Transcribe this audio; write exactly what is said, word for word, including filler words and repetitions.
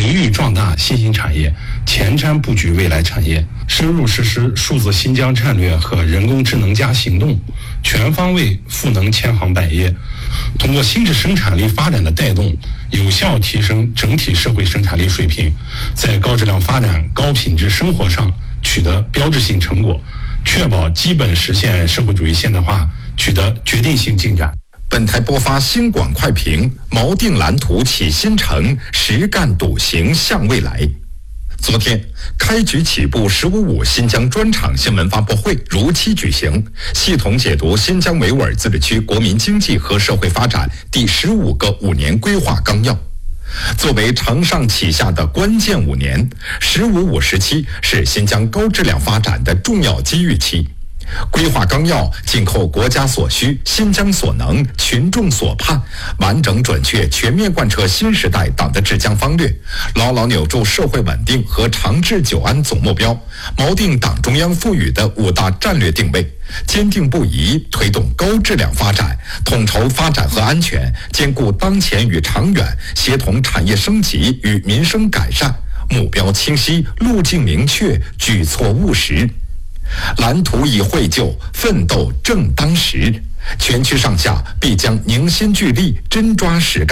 培育壮大新兴产业，前瞻布局未来产业，深入实施数字新疆战略和人工智能加行动，全方位赋能千行百业，通过新质生产力发展的带动，有效提升整体社会生产力水平，在高质量发展、高品质生活上取得标志性成果，确保基本实现社会主义现代化取得决定性进展。 本台播发新广快评：锚定蓝图启新城，实干笃行向未来。昨天，开局起步“十五五”新疆专场新闻发布会如期举行，系统解读新疆维吾尔自治区国民经济和社会发展第十五个五年规划纲要。作为承上启下的关键五年，“十五五”时期是新疆高质量发展的重要机遇期。规划纲要紧扣国家所需、新疆所能、群众所盼，完整准确全面贯彻新时代党的治疆方略，牢牢扭住社会稳定和长治久安总目标，锚定党中央赋予的五大战略定位，坚定不移推动高质量发展，统筹发展和安全，兼顾当前与长远，协同产业升级与民生改善，目标清晰，路径明确，举措务实。蓝图已绘就，奋斗正当时。全区上下必将凝心聚力，真抓实干。